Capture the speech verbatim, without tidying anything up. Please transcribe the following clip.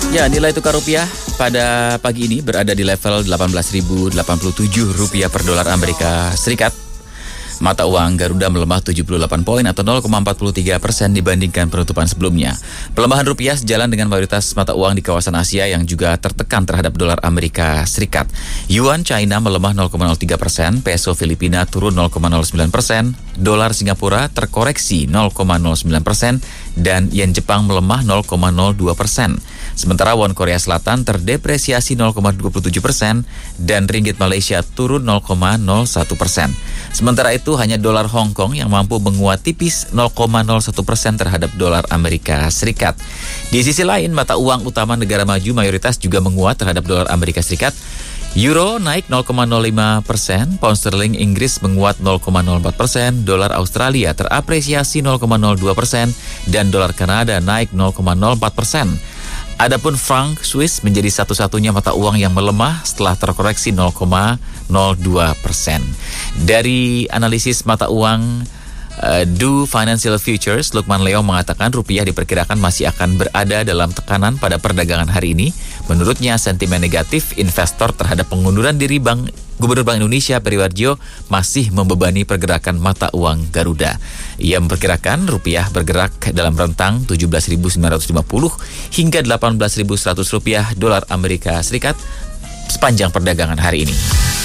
Ya, nilai tukar rupiah pada pagi ini berada di level delapan belas ribu delapan puluh tujuh rupiah per dolar Amerika Serikat. Mata uang Garuda melemah tujuh puluh delapan poin atau nol koma empat tiga persen dibandingkan penutupan sebelumnya. Pelemahan rupiah sejalan dengan mayoritas mata uang di kawasan Asia yang juga tertekan terhadap dolar Amerika Serikat. Yuan China melemah nol koma nol tiga persen, peso Filipina turun nol koma nol sembilan persen, dolar Singapura terkoreksi nol koma nol sembilan persen, dan yen Jepang melemah nol koma nol dua persen. Sementara won Korea Selatan terdepresiasi nol koma dua tujuh persen dan ringgit Malaysia turun nol koma nol satu persen. Sementara itu hanya dolar Hong Kong yang mampu menguat tipis nol koma nol satu persen terhadap dolar Amerika Serikat. Di sisi lain, mata uang utama negara maju mayoritas juga menguat terhadap dolar Amerika Serikat. Euro naik nol koma nol lima persen, pound sterling Inggris menguat nol koma nol empat persen, dolar Australia terapresiasi nol koma nol dua persen, dan dolar Kanada naik nol koma nol empat persen. Adapun franc Swiss menjadi satu-satunya mata uang yang melemah setelah terkoreksi nol koma nol dua persen. Dari analisis mata uang uh, Do Financial Futures, Lukman Leo mengatakan rupiah diperkirakan masih akan berada dalam tekanan pada perdagangan hari ini. Menurutnya, sentimen negatif investor terhadap pengunduran diri Bank Gubernur Bank Indonesia Peri Warjio masih membebani pergerakan mata uang Garuda. Ia memperkirakan rupiah bergerak dalam rentang tujuh belas ribu sembilan ratus lima puluh hingga delapan belas ribu seratus rupiah dolar Amerika Serikat sepanjang perdagangan hari ini.